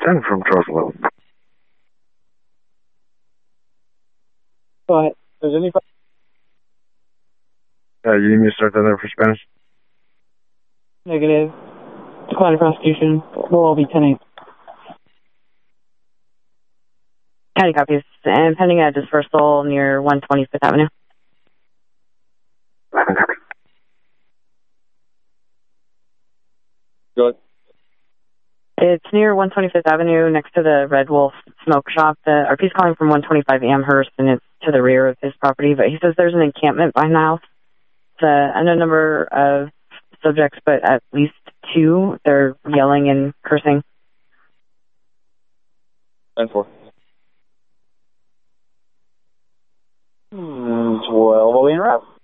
10 from Charles 11. Go ahead. There's any... You need me to start that there for Spanish? Negative. Decline prosecution. We'll all be 10-8. County copies. And pending a dispersal near 125th Avenue. Go ahead. It's near 125th Avenue, next to the Red Wolf Smoke Shop. RP's calling from 125 Amherst, and it's to the rear of his property. But he says there's an encampment behind the house. It's an unknown number of subjects, but at least 2. They're yelling and cursing. 10-4. 12, will we interrupt?